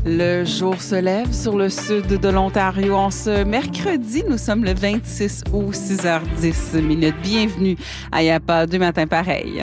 Le jour se lève sur le sud de l'Ontario. En ce mercredi, nous sommes le 26 août, 6h10. Bienvenue à Y a pas deux matins pareils.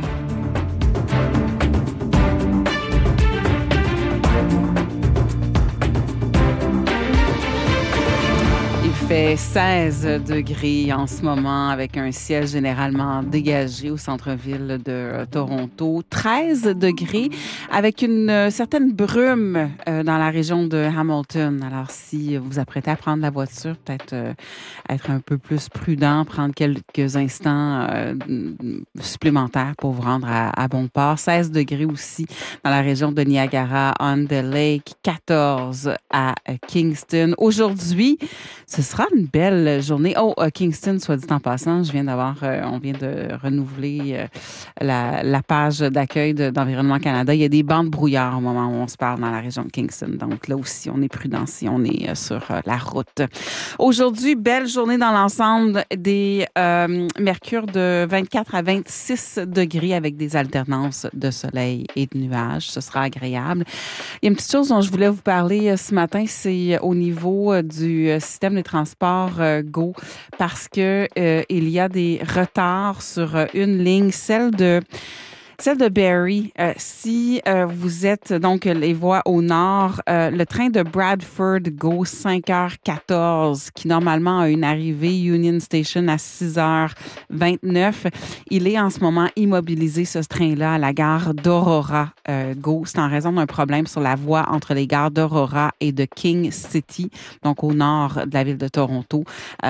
Il fait 16 degrés en ce moment avec un ciel généralement dégagé au centre-ville de Toronto. 13 degrés avec une certaine brume dans la région de Hamilton. Alors, si vous vous apprêtez à prendre la voiture, peut-être être un peu plus prudent, prendre quelques instants supplémentaires pour vous rendre à bon port. 16 degrés aussi dans la région de Niagara-on-the-Lake. 14 à Kingston. Aujourd'hui, ce sera une belle journée. Kingston, soit dit en passant, on vient de renouveler la page d'accueil d'Environnement Canada. Il y a des bancs de brouillard au moment où on se parle dans la région de Kingston. Donc là aussi, on est prudent si on est sur la route. Aujourd'hui, belle journée dans l'ensemble, des mercures de 24 à 26 degrés avec des alternances de soleil et de nuages. Ce sera agréable. Il y a une petite chose dont je voulais vous parler ce matin, c'est au niveau du système de transport GO, parce que il y a des retards sur une ligne, celle de Barrie. Si vous êtes donc les voies au nord, le train de Bradford GO 5h14, qui normalement a une arrivée Union Station à 6h29, il est en ce moment immobilisé, ce train-là, à la gare d'Aurora GO. C'est en raison d'un problème sur la voie entre les gares d'Aurora et de King City, donc au nord de la ville de Toronto. On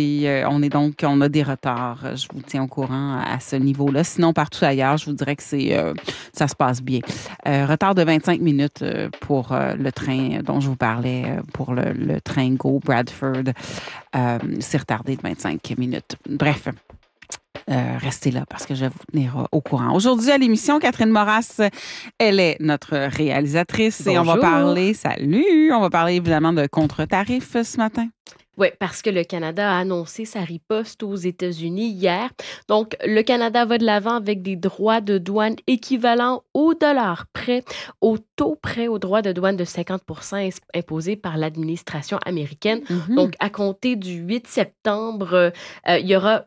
a des retards. Je vous tiens au courant à ce niveau-là. Sinon, partout ailleurs, je vous dirais que ça se passe bien. Retard de 25 minutes pour le train dont je vous parlais, pour le train GO Bradford. C'est retardé de 25 minutes. Bref. Restez là parce que je vais vous tenir au courant. Aujourd'hui à l'émission, Catherine Moras, elle est notre réalisatrice. Bonjour. Et on va parler évidemment de contre-tarifs ce matin. Oui, parce que le Canada a annoncé sa riposte aux États-Unis hier. Donc, le Canada va de l'avant avec des droits de douane équivalents au dollar près, au taux près au droit de douane de 50% imposé par l'administration américaine. Mm-hmm. Donc, à compter du 8 septembre, il y aura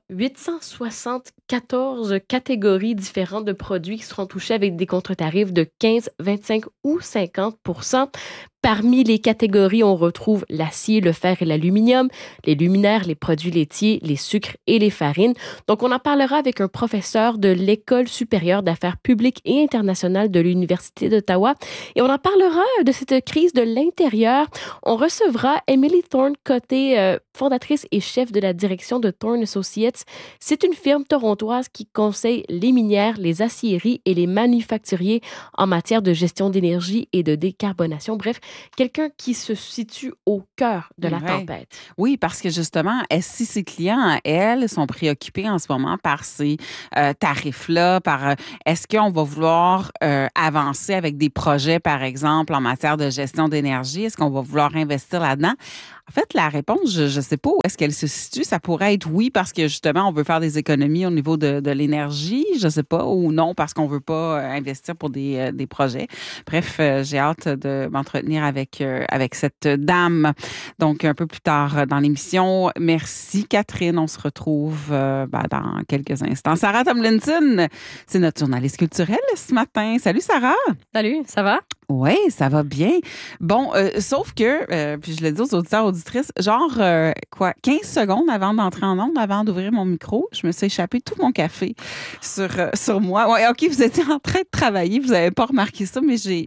874 catégories différentes de produits qui seront touchés avec des contre-tarifs de 15, 25 ou 50%. Parmi les catégories, on retrouve l'acier, le fer et l'aluminium, les luminaires, les produits laitiers, les sucres et les farines. Donc, on en parlera avec un professeur de l'École supérieure d'affaires publiques et internationales de l'Université d'Ottawa. Et on en parlera de cette crise de l'intérieur. On recevra Emily Thorne Côté, fondatrice et chef de la direction de Thorne Associates. C'est une firme torontoise qui conseille les minières, les aciéries et les manufacturiers en matière de gestion d'énergie et de décarbonation. Bref, quelqu'un qui se situe au cœur de la tempête. Oui, parce que justement, si ses clients, elles, sont préoccupés en ce moment par ces tarifs-là, est-ce qu'on va vouloir avancer avec des projets, par exemple, en matière de gestion d'énergie? Est-ce qu'on va vouloir investir là-dedans? En fait, la réponse, je ne sais pas où est-ce qu'elle se situe. Ça pourrait être oui parce que justement, on veut faire des économies au niveau de l'énergie, je ne sais pas, ou non parce qu'on ne veut pas investir pour des projets. Bref, j'ai hâte de m'entretenir avec cette dame. Donc, un peu plus tard dans l'émission. Merci, Catherine. On se retrouve dans quelques instants. Sarah Tomlinson, c'est notre journaliste culturelle ce matin. Salut, Sarah. Salut, ça va? Oui, ça va bien. Bon, sauf que, puis je l'ai dit aux auditeurs, auditrices, 15 secondes avant d'entrer en onde, avant d'ouvrir mon micro, je me suis échappé tout mon café sur moi. Oui, OK, vous étiez en train de travailler, vous n'avez pas remarqué ça, mais j'ai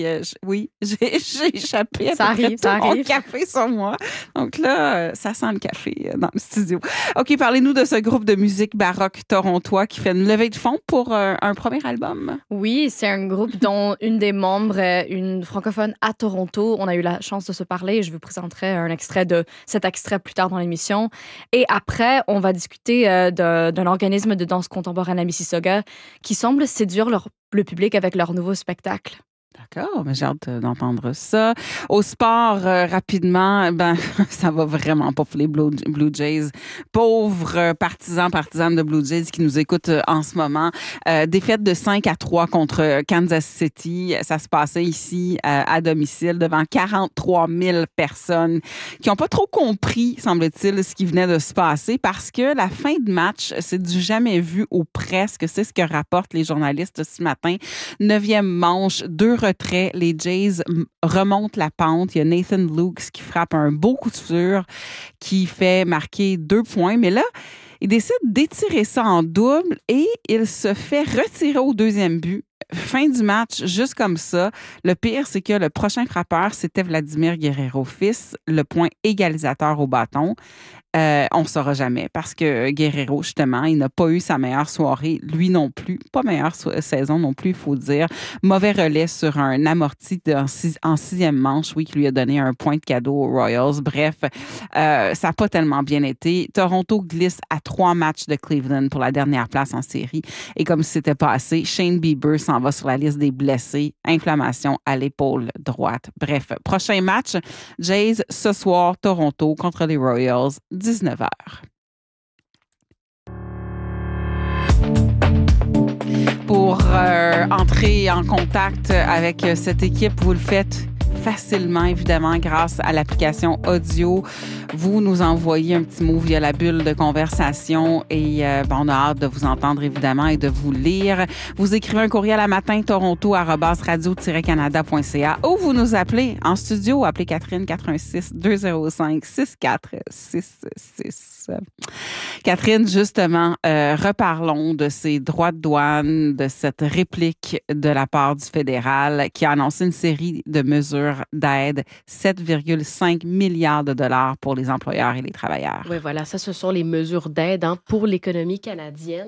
échappé mon café sur moi. Donc là, ça sent le café dans le studio. OK, parlez-nous de ce groupe de musique baroque torontois qui fait une levée de fonds pour un premier album. Oui, c'est un groupe dont une des membres une francophone à Toronto. On a eu la chance de se parler et je vous présenterai un extrait de cet extrait plus tard dans l'émission. Et après, on va discuter d'un organisme de danse contemporaine à Mississauga qui semble séduire le public avec leur nouveau spectacle. D'accord, mais j'ai hâte d'entendre ça. Au sport, rapidement, ça va vraiment pas pour les Blue Jays. Pauvres partisanes de Blue Jays qui nous écoutent en ce moment. Défaite de 5-3 contre Kansas City. Ça se passait ici à domicile devant 43 000 personnes qui n'ont pas trop compris, semble-t-il, ce qui venait de se passer parce que la fin de match, c'est du jamais vu ou presque. C'est ce que rapportent les journalistes ce matin. 9e manche, 2 retraits. Les Jays remontent la pente. Il y a Nathan Lukes qui frappe un beau coup de sûr qui fait marquer 2 points. Mais là, il décide d'étirer ça en double et il se fait retirer au 2e but. Fin du match, juste comme ça. Le pire, c'est que le prochain frappeur, c'était Vladimir Guerrero fils, le point égalisateur au bâton. On ne saura jamais parce que Guerrero, justement, il n'a pas eu sa meilleure soirée. Lui non plus. Pas meilleure saison non plus, il faut dire. Mauvais relais sur un amorti en 6e manche, oui, qui lui a donné un point de cadeau aux Royals. Bref, ça n'a pas tellement bien été. Toronto glisse à 3 matchs de Cleveland pour la dernière place en série. Et comme si c'était pas assez, Shane Bieber s'en va sur la liste des blessés. Inflammation à l'épaule droite. Bref, prochain match, Jays ce soir, Toronto contre les Royals. 19h. Pour entrer en contact avec cette équipe, vous le faites facilement, évidemment, grâce à l'application audio. Vous nous envoyez un petit mot via la bulle de conversation et on a hâte de vous entendre, évidemment, et de vous lire. Vous écrivez un courriel à matin-toronto@radio-canada.ca ou vous nous appelez en studio. Appelez Catherine 416-205-6466. Catherine, justement, reparlons de ces droits de douane, de cette réplique de la part du fédéral qui a annoncé une série de mesures d'aide, 7,5 milliards de dollars pour les employeurs et les travailleurs. Oui, voilà, ça, ce sont les mesures d'aide pour l'économie canadienne.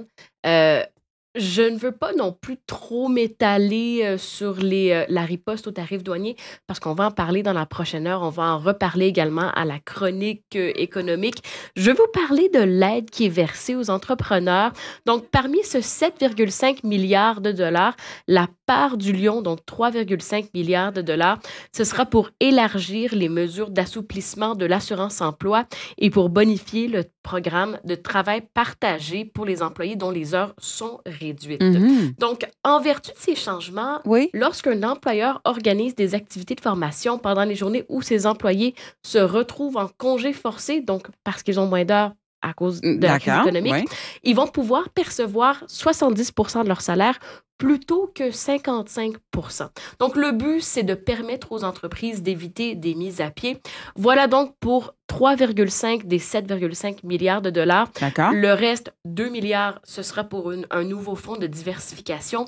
Je ne veux pas non plus trop m'étaler sur la riposte aux tarifs douaniers parce qu'on va en parler dans la prochaine heure. On va en reparler également à la chronique économique. Je vais vous parler de l'aide qui est versée aux entrepreneurs. Donc, parmi ce 7,5 milliards de dollars, la part du lion, donc 3,5 milliards de dollars, ce sera pour élargir les mesures d'assouplissement de l'assurance-emploi et pour bonifier le programme de travail partagé pour les employés dont les heures sont réduites. Mm-hmm. Donc, en vertu de ces changements, oui, lorsqu'un employeur organise des activités de formation pendant les journées où ses employés se retrouvent en congé forcé, donc parce qu'ils ont moins d'heures à cause de la crise économique, oui, ils vont pouvoir percevoir 70% de leur salaire plutôt que 55%. Donc, le but, c'est de permettre aux entreprises d'éviter des mises à pied. Voilà donc pour 3,5 des 7,5 milliards de dollars. D'accord. Le reste, 2 milliards, ce sera pour un nouveau fonds de diversification.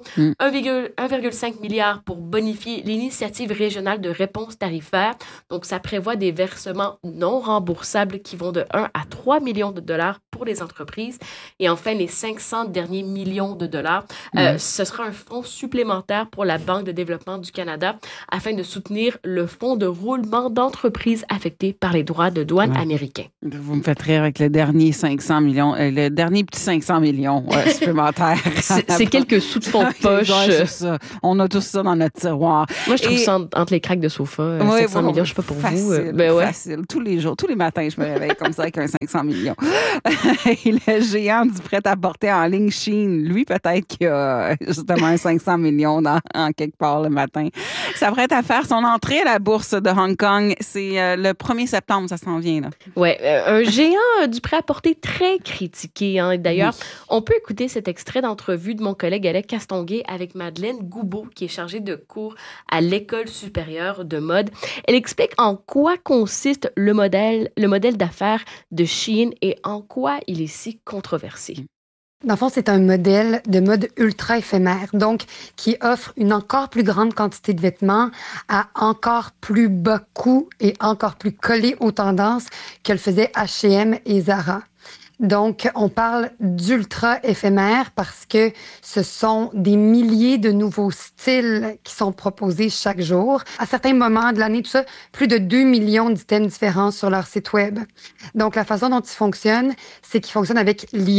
1,5 milliard pour bonifier l'initiative régionale de réponse tarifaire. Donc, ça prévoit des versements non remboursables qui vont de 1 à 3 millions de dollars pour les entreprises. Et enfin, les 500 derniers millions de dollars, ce sera un fonds supplémentaire pour la Banque de développement du Canada afin de soutenir le fonds de roulement d'entreprises affectées par les droits de douane américains. Vous me faites rire avec le dernier 500 millions, le dernier petit 500 millions supplémentaires. C'est quelques sous de fond de poche. C'est ça. On a tout ça dans notre tiroir. Moi, je trouve ça entre les craques de sofa. 500 millions, je ne sais pas pour facile, vous. Facile. Tous les jours, tous les matins, je me réveille comme ça avec un 500 millions. Et le géant du prêt-à-porter en ligne Shein, lui, peut-être qu'il a justement un 500 millions en quelque part le matin. Ça prête à faire son entrée à la bourse de Hong Kong. C'est le 1er septembre, ça s'en vient. Oui, un géant du prêt-à-porter très critiqué. D'ailleurs, on peut écouter cet extrait d'entrevue de mon collègue Alec Castonguay avec Madeleine Goubeau, qui est chargée de cours à l'École supérieure de mode. Elle explique en quoi consiste le modèle d'affaires de Shein et en quoi il est si controversé. Dans le fond, c'est un modèle de mode ultra éphémère, donc qui offre une encore plus grande quantité de vêtements à encore plus bas coût et encore plus collé aux tendances que le faisaient H&M et Zara. Donc, on parle d'ultra éphémère parce que ce sont des milliers de nouveaux styles qui sont proposés chaque jour. À certains moments de l'année, tout ça, plus de 2 millions d'items différents sur leur site web. Donc, la façon dont ils fonctionnent, c'est qu'ils fonctionnent avec l'IA.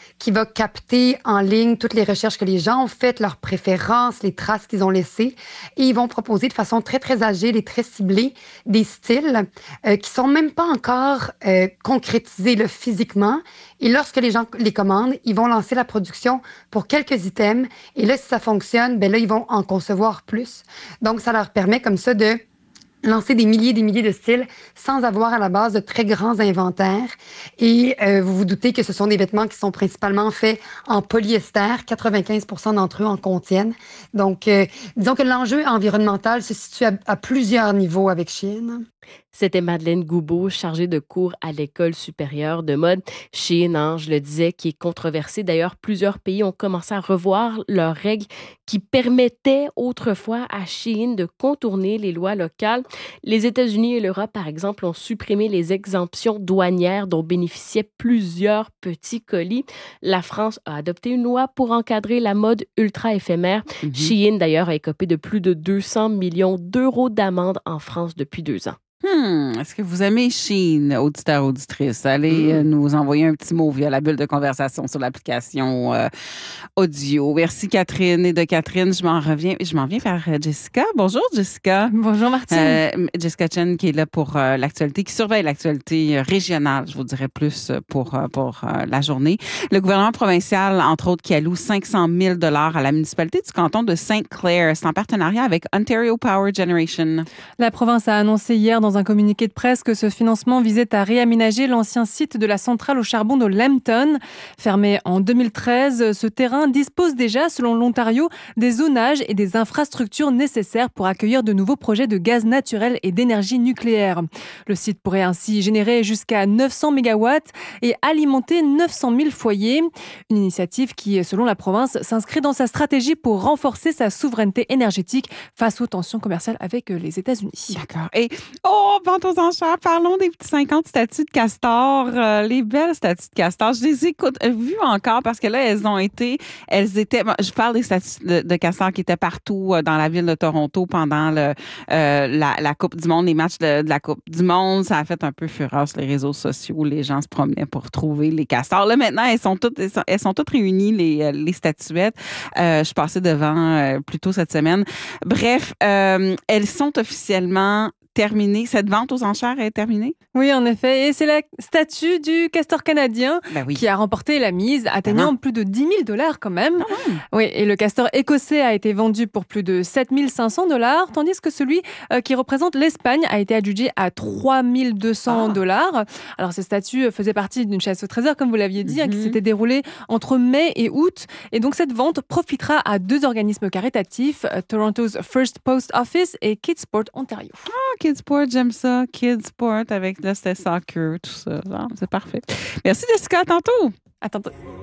qui va capter en ligne toutes les recherches que les gens ont faites, leurs préférences, les traces qu'ils ont laissées. Et ils vont proposer de façon très, très agile et très ciblée des styles qui sont même pas encore concrétisés là, physiquement. Et lorsque les gens les commandent, ils vont lancer la production pour quelques items. Et là, si ça fonctionne, ben là, ils vont en concevoir plus. Donc, ça leur permet comme ça de lancer des milliers de styles sans avoir à la base de très grands inventaires. Et vous vous doutez que ce sont des vêtements qui sont principalement faits en polyester. 95% d'entre eux en contiennent. Donc, disons que l'enjeu environnemental se situe à plusieurs niveaux avec Shein. C'était Madeleine Goubeau, chargée de cours à l'École supérieure de mode. Shein, je le disais, qui est controversé. D'ailleurs, plusieurs pays ont commencé à revoir leurs règles qui permettaient autrefois à Shein de contourner les lois locales. Les États-Unis et l'Europe, par exemple, ont supprimé les exemptions douanières dont bénéficiaient plusieurs petits colis. La France a adopté une loi pour encadrer la mode ultra éphémère. Shein, d'ailleurs, a écopé de plus de 200 millions d'euros d'amende en France depuis 2 ans. Est-ce que vous aimez Shein, auditeur, auditrice? Allez nous envoyer un petit mot via la bulle de conversation sur l'application audio. Merci Catherine. Et de Catherine, je m'en viens vers Jessica. Bonjour Jessica. Bonjour Martine. Jessica Chen qui est là pour l'actualité, qui surveille l'actualité régionale, je vous dirais plus pour la journée. Le gouvernement provincial, entre autres, qui alloue 500 000 $ à la municipalité du canton de Sainte-Claire. C'est en partenariat avec Ontario Power Generation. La province a annoncé hier dans un communiqué de presse que ce financement visait à réaménager l'ancien site de la centrale au charbon de Lambton. Fermé en 2013, ce terrain dispose déjà, selon l'Ontario, des zonages et des infrastructures nécessaires pour accueillir de nouveaux projets de gaz naturel et d'énergie nucléaire. Le site pourrait ainsi générer jusqu'à 900 mégawatts et alimenter 900 000 foyers. Une initiative qui, selon la province, s'inscrit dans sa stratégie pour renforcer sa souveraineté énergétique face aux tensions commerciales avec les États-Unis. D'accord. Et vente aux enchères, parlons des petits 50 statues de castor, les belles statues de castor. Je les ai vues encore parce que là, elles étaient, je parle des statues de castor qui étaient partout dans la ville de Toronto pendant la Coupe du Monde, les matchs de la Coupe du Monde. Ça a fait un peu fureur sur les réseaux sociaux. Les gens se promenaient pour trouver les castors. Là, maintenant, elles sont toutes réunies, les statuettes. Je suis passée devant plus tôt cette semaine. Bref, elles sont officiellement terminée. Cette vente aux enchères est terminée? Oui, en effet. Et c'est la statue du castor canadien qui a remporté la mise, atteignant plus de 10 000 $ quand même. Oui, et le castor écossais a été vendu pour plus de 7 500 $, tandis que celui qui représente l'Espagne a été adjugé à 3 200 $. Alors, ces statues faisaient partie d'une chasse au trésor, comme vous l'aviez dit, qui s'était déroulée entre mai et août. Et donc, cette vente profitera à 2 organismes caritatifs, Toronto's First Post Office et Kidsport Ontario. Kidsport, j'aime ça. Kidsport avec le soccer, tout ça. C'est parfait. Merci Jessica, à tantôt. À tantôt.